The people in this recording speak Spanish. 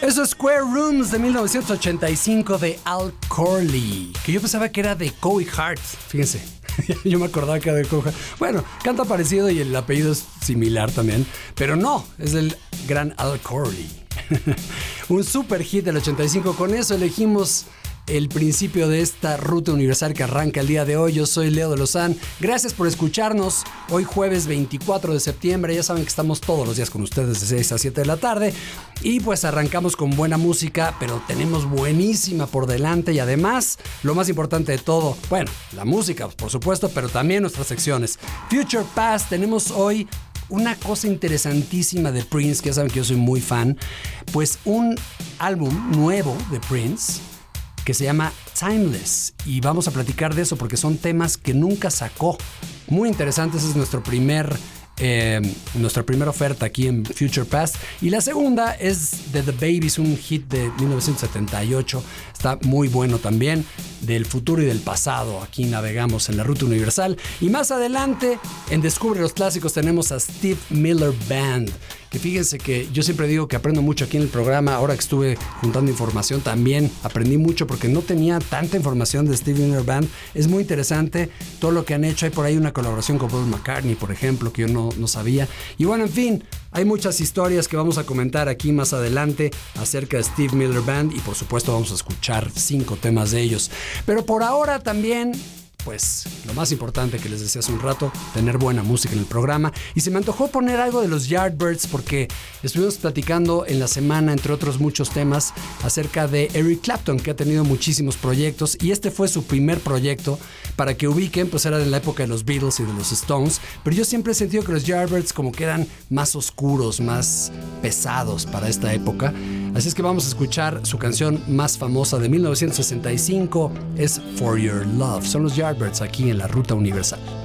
Eso es Square Rooms de 1985 de Al Corley, que yo pensaba que era de Cory Hart, fíjense. Yo me acordaba que era de Cory Hart. Bueno, canta parecido y el apellido es similar también, pero no, es el gran Al Corley. Un super hit del 85. Con eso elegimos el principio de esta ruta universal que arranca el día de hoy. Yo soy Leo de Lozán. Gracias por escucharnos hoy jueves 24 de septiembre. Ya saben que estamos todos los días con ustedes de 6 a 7 de la tarde. Y pues arrancamos con buena música, pero tenemos buenísima por delante. Y además, lo más importante de todo, bueno, la música, por supuesto, pero también nuestras secciones. Future Past, tenemos hoy una cosa interesantísima de Prince, que ya saben que yo soy muy fan. Pues un álbum nuevo de Prince que se llama Timeless, y vamos a platicar de eso porque son temas que nunca sacó. Muy interesante, esa es nuestra primera oferta aquí en Future Past. Y la segunda es de The Babies, un hit de 1978, está muy bueno también, del futuro y del pasado. Aquí navegamos en la ruta universal. Y más adelante, en Descubre los Clásicos, tenemos a Steve Miller Band, que fíjense que yo siempre digo que aprendo mucho aquí en el programa. Ahora que estuve juntando información también aprendí mucho porque no tenía tanta información de Steve Miller Band. Es muy interesante todo lo que han hecho. Hay por ahí una colaboración con Paul McCartney, por ejemplo, que yo no sabía. Y bueno, en fin, hay muchas historias que vamos a comentar aquí más adelante acerca de Steve Miller Band, y por supuesto vamos a escuchar 5 temas de ellos. Pero por ahora también, pues lo más importante que les decía hace un rato, tener buena música en el programa. Y se me antojó poner algo de los Yardbirds porque estuvimos platicando en la semana, entre otros muchos temas, acerca de Eric Clapton, que ha tenido muchísimos proyectos, y este fue su primer proyecto. Para que ubiquen, pues era de la época de los Beatles y de los Stones, pero yo siempre he sentido que los Yardbirds como que eran más oscuros, más pesados para esta época. Así es que vamos a escuchar su canción más famosa de 1965, es For Your Love. Son los Yardbirds aquí en la Ruta Universal.